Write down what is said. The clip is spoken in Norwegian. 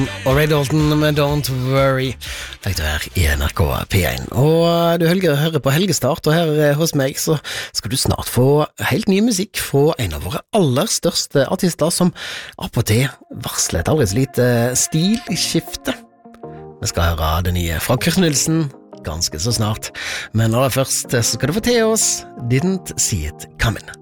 Og Ray Dalton med Don't Worry fikk du her i NRK P1. Og du hører på Helgestart, og her hos meg så skal du snart få helt ny musikk fra en av våre aller største artister som av og til varsler et aldri så lite stilskifte. Vi skal høre det nye fra Kurt Nilsen ganske så snart, men aller først så skal du få til oss Didn't See It Coming.